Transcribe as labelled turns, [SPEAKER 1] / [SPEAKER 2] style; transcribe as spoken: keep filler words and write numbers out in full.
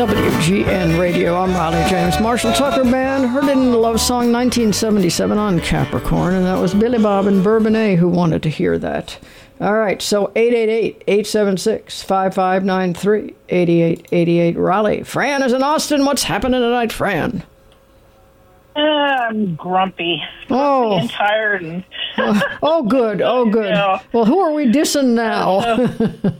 [SPEAKER 1] W G N Radio. I'm Riley James. Marshall Tucker Band heard it in the love song nineteen seventy-seven on Capricorn, and that was Billy Bob and Bourbonnais who wanted to hear that. All right, so eight eight eight, eight seven six, five five nine three, eight eight eight eight. Raleigh. Fran is in Austin. What's happening tonight, Fran?
[SPEAKER 2] Uh, I'm grumpy.
[SPEAKER 1] Oh.
[SPEAKER 2] Grumpy and tired. And
[SPEAKER 1] oh, oh, good. Oh, good.
[SPEAKER 2] Yeah.
[SPEAKER 1] Well, who are we dissing now?
[SPEAKER 2] Uh,